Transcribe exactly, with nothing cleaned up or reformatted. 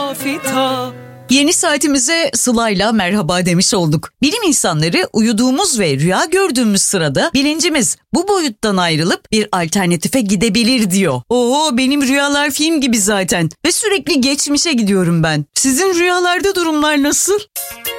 fita. Yeni saatimize Sıla'yla merhaba demiş olduk. Bilim insanları uyuduğumuz ve rüya gördüğümüz sırada bilincimiz bu boyuttan ayrılıp bir alternatife gidebilir diyor. Oo, benim rüyalar film gibi zaten ve sürekli geçmişe gidiyorum ben. Sizin rüyalarda durumlar nasıl?